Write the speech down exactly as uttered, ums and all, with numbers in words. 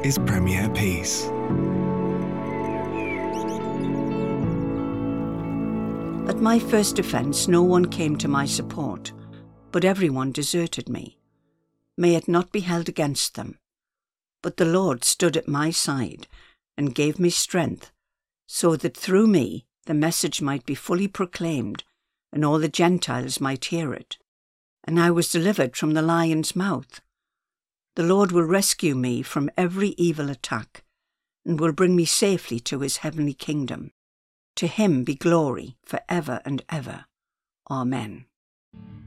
is Premier Peace. At my first offence, no one came to my support, but everyone deserted me. May it not be held against them. But the Lord stood at my side and gave me strength, so that through me the message might be fully proclaimed, and all the Gentiles might hear it. And I was delivered from the lion's mouth. The Lord will rescue me from every evil attack, and will bring me safely to his heavenly kingdom. To him be glory for ever and ever. Amen.